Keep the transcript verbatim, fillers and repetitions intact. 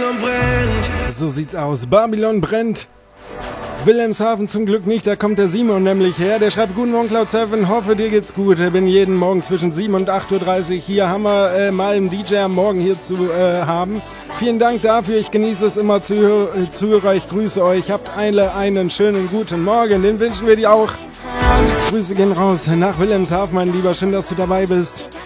Babylon brennt. So sieht's aus. Babylon brennt. Wilhelmshaven zum Glück nicht, da kommt der Simon nämlich her. Der schreibt: Guten Morgen, Cloud sieben, hoffe dir geht's gut. Ich bin jeden Morgen zwischen sieben und acht Uhr dreißig hier. Hammer, äh, mal einen D J am Morgen hier zu äh, haben. Vielen Dank dafür, ich genieße es immer zu, äh, zuhörer. Ich grüße euch. Habt alle einen schönen guten Morgen, den wünschen wir dir auch. Grüße gehen raus nach Wilhelmshaven, mein Lieber. Schön, dass du dabei bist.